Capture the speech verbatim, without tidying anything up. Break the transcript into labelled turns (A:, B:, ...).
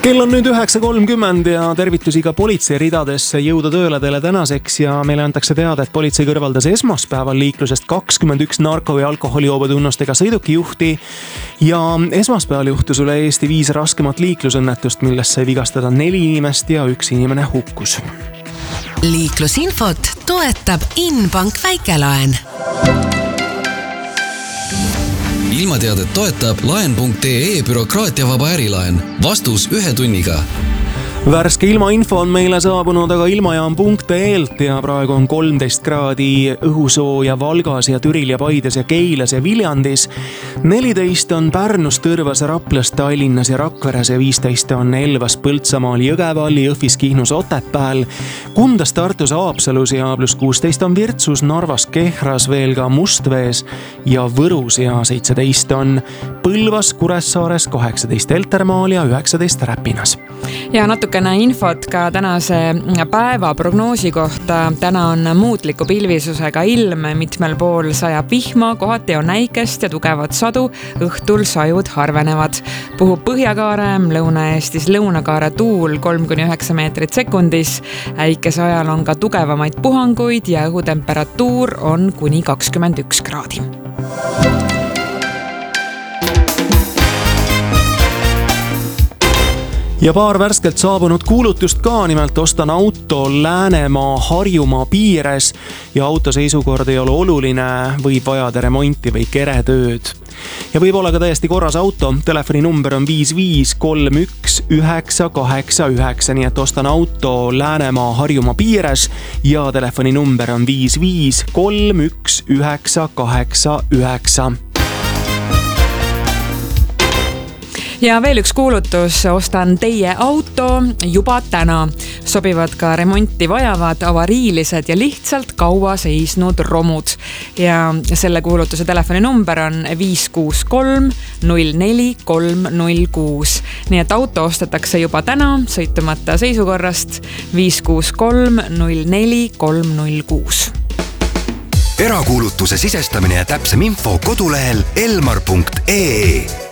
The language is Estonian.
A: Kell on nüüd üheksa kolmkümmend ja tervitusi ka politsei ridadesse jõuda tööle teile tänaseks ja meile antakse teada, et politsei kõrvaldas esmaspäeval liiklusest kakskümmend üks narko- ja alkoholiohutunnustega sõidukijuhti ja esmaspäeval juhtus üle Eesti viis raskemat liiklusõnnetust, millest sai vigastada neli inimest ja üks inimene hukkus.
B: Liiklusinfot toetab Inbank väikelaen.
C: Ilmateadet toetab laen punkt ee bürokraatiavaba ärilaen. Vastus ühe tunniga.
A: Värske ilmainfo on meile saabunud aga ilmajaam punkt ee-lt ja praegu on kolmteist kraadi õhusooja Valgas ja Türil ja Paides ja Keilas ja Viljandis. neliteist on Pärnus, Tõrvas, Raplas, Tallinnas ja Rakveres ja viisteist on Elvas, Põltsamaal, Jõgeval, Jõhvis, Kihnus, Otepääl, Kundas, Tartus, Haapsalus ja pluss kuusteist on Virtsus, Narvas, Kehras, veel ka Mustvees ja Võrus ja seitseteist on Põlvas, Kuressaares, kaheksateist Eltermaal ja üheksateist Räpinas.
D: Ja natukene infot ka tänase päeva prognoosi kohta. Täna on muutliku pilvisusega ilm, mitmel pool sajab vihma, kohati on näikest ja tugevad sadu, õhtul sajud harvenevad. Puhub Põhjakaare, Lõuna-Eestis lõunakaare tuul kolm kuni üheksa meetrit sekundis. Äikese ajal on ka tugevamaid puhanguid ja õhutemperatuur on kuni kakskümmend üks kraadi.
A: Ja paar värskelt saabunud kuulutust ka, nimelt ostan auto Läänemaa Harjumaa piires ja auto seisukord ei ole oluline, võib vajada remonti või keretööd. Ja võib olla ka täiesti korras auto, telefoni number on viis viis kolm üks üheksa kaheksa üheksa, nii et ostan auto Läänemaa Harjumaa piires ja telefoni number on viis viis kolm üks üheksa kaheksa üheksa.
D: Ja veel üks kuulutus, ostan teie auto juba täna. Sobivad ka remonti vajavad avariilised ja lihtsalt kaua seisnud romud. Ja selle kuulutuse telefoni number on viis kuus kolm null neli kolm null kuus. Nii et auto ostetakse juba täna, sõitumata seisukorrast viis kuus kolm null neli kolm null kuus.
E: Erakuulutuse sisestamine ja täpsem info kodulehel elmar punkt ee.